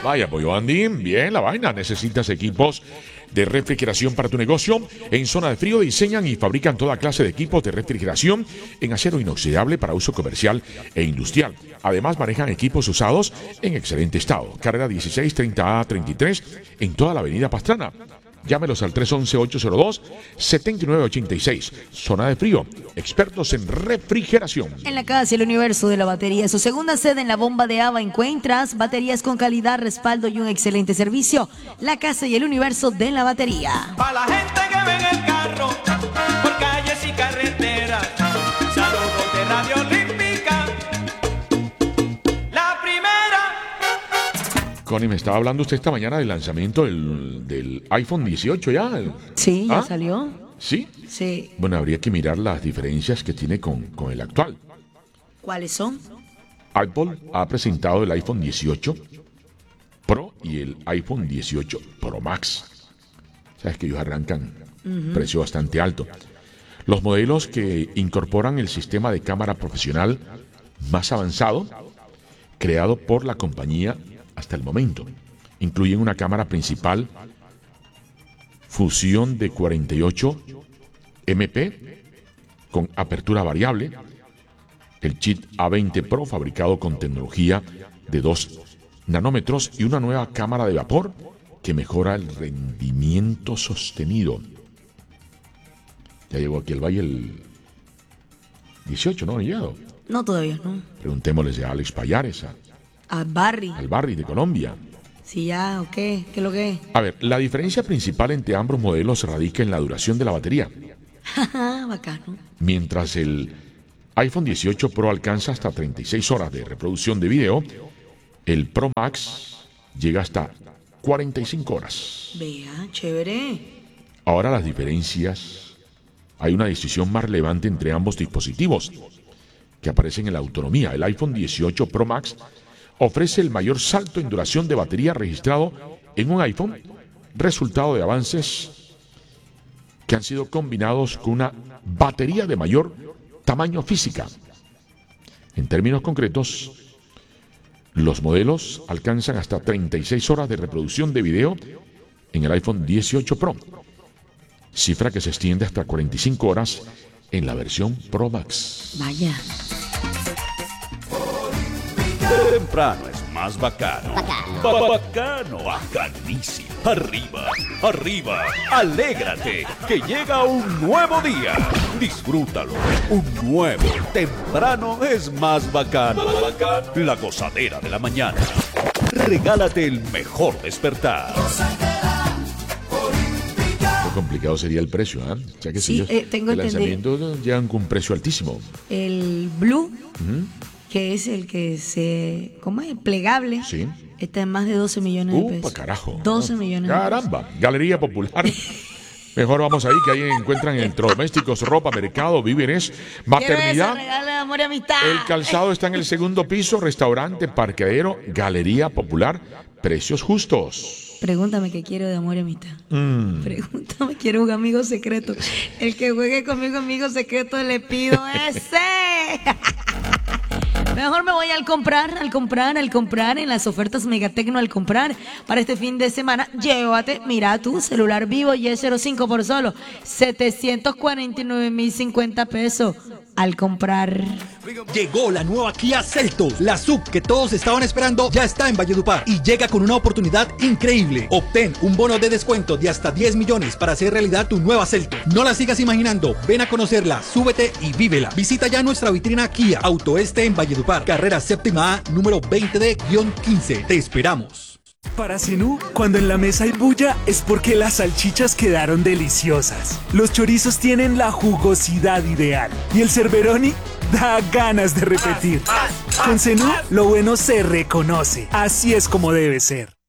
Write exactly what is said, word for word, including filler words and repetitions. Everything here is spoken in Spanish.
Vaya, Pollo Andy, bien la vaina. Necesitas equipos de refrigeración para tu negocio. En zona de frío diseñan y fabrican toda clase de equipos de refrigeración en acero inoxidable para uso comercial e industrial. Además, manejan equipos usados en excelente estado. Carrera dieciséis treinta A treinta y tres en toda la avenida Pastrana. Llámelos al tres once, ocho cero dos, siete nueve ocho seis. Zona de frío, expertos en refrigeración. En la casa El Universo de la Batería, su segunda sede en la Bomba de Ava, encuentras baterías con calidad, respaldo y un excelente servicio. La casa y El Universo de la Batería. Para la gente que ve en el carro, por calles y carreteras, saludos de Radio Olímpica, la primera. Connie, me estaba hablando usted esta mañana del lanzamiento del, del iPhone dieciocho ya. Sí, ya ¿Ah? salió. ¿Sí? Sí. Bueno, habría que mirar las diferencias que tiene con, con el actual. ¿Cuáles son? Apple ha presentado el iPhone dieciocho Pro y el iPhone dieciocho Pro Max. Sabes que ellos arrancan uh-huh. precio bastante alto. Los modelos que incorporan el sistema de cámara profesional más avanzado, creado por la compañía hasta el momento, incluyen una cámara principal fusión de cuarenta y ocho megapíxeles con apertura variable, el chip A veinte Pro fabricado con tecnología de dos nanómetros y una nueva cámara de vapor que mejora el rendimiento sostenido. Ya llegó aquí el Valle el dieciocho, ¿no? ¿Ha llegado? No, todavía no. Preguntémosle a Alex Payares, a, Al Barry. al Barry de Colombia. Sí, ya, ¿o qué? ¿Qué es lo que es? A ver, la diferencia principal entre ambos modelos radica en la duración de la batería. Bacano. Mientras el iPhone dieciocho Pro alcanza hasta treinta y seis horas de reproducción de video, el Pro Max llega hasta cuarenta y cinco horas. Vea, chévere. Ahora las diferencias, hay una distinción más relevante entre ambos dispositivos que aparecen en la autonomía. El iPhone dieciocho Pro Max ofrece el mayor salto en duración de batería registrado en un iPhone, resultado de avances que han sido combinados con una batería de mayor tamaño física. En términos concretos, los modelos alcanzan hasta treinta y seis horas de reproducción de video en el iPhone dieciocho Pro, cifra que se extiende hasta cuarenta y cinco horas en la versión Pro Max. Vaya. Temprano es más bacano. Bacano. Ba- bacano, bacanísimo. Arriba, arriba, alégrate, que llega un nuevo día. Disfrútalo. Un nuevo temprano es más bacano. bacano. La gozadera de la mañana. Regálate el mejor despertar. Lo complicado sería el precio, ¿eh? O sea que Sí, si ellos, eh, tengo el entendido. lanzamiento llegan con un precio altísimo. El Blue, Ujú. que es el que se... ¿Cómo es? Plegable. Sí. Está en más de doce millones de Upa, pesos. carajo. doce millones de pesos. Caramba, Galería Popular. Mejor vamos ahí, que ahí encuentran electrodomésticos, ropa, mercado, víveres, maternidad. Quiero eso, regalo de amor y amistad. El calzado está en el segundo piso, restaurante, parqueadero, Galería Popular, precios justos. Pregúntame qué quiero de amor y amistad. Mm. Pregúntame, quiero un amigo secreto. El que juegue conmigo, amigo secreto, le pido ese. Mejor me voy al comprar, al comprar, al comprar en las ofertas Megatecno al comprar para este fin de semana. Llévate, mira tu celular Vivo Y cero cinco por solo setecientos cuarenta y nueve mil cincuenta pesos al comprar. Llegó la nueva Kia Seltos, la S U V que todos estaban esperando ya está en Valledupar y llega con una oportunidad increíble. Obtén un bono de descuento de hasta diez millones para hacer realidad tu nueva Seltos. No la sigas imaginando, ven a conocerla, súbete y vívela. Visita ya nuestra vitrina Kia Auto Este en Valledupar, carrera séptima A, número veinte D quince. Te esperamos. Para Zenú, cuando en la mesa hay bulla es porque las salchichas quedaron deliciosas. Los chorizos tienen la jugosidad ideal y el Cerberoni da ganas de repetir. Con Zenú, lo bueno se reconoce. Así es como debe ser.